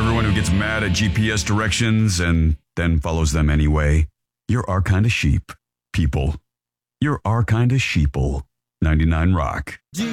everyone who gets mad at GPS directions and then follows them anyway. You're our kind of sheep, people. You're our kind of sheeple. 99 Rock.